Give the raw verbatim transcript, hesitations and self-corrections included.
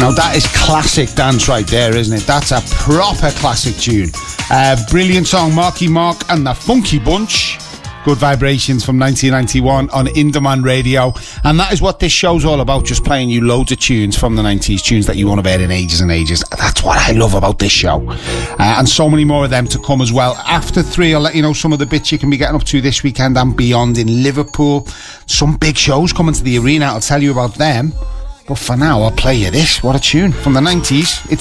Now that is classic dance right there, isn't it? That's a proper classic tune. Uh, brilliant song, Marky Mark and the Funky Bunch. Good Vibrations from nineteen ninety-one on In-Demand Radio. And that is what this show's all about, just playing you loads of tunes from the nineties, tunes that you won't have heard in ages and ages. That's what I love about this show. Uh, and so many more of them to come as well. After three, I'll let you know some of the bits you can be getting up to this weekend and beyond in Liverpool. Some big shows coming to the arena, I'll tell you about them. But for now, I'll play you this. What a tune from the nineties. It's